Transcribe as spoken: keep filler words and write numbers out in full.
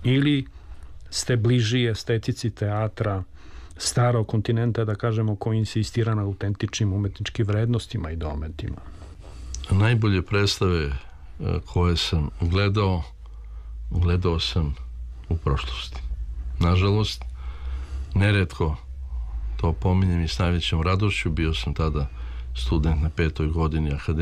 ili ste bliži estetici teatra starog kontinenta, da kažemo, koji insistira na autentičnim umetničkim vrednostima i dometima? Najbolje predstave koje sam gledao, gledao sam u prošlosti. Nažalost, neretko to pominjem i s najvećom radošću. Bio sam tada student na petoj godini akademije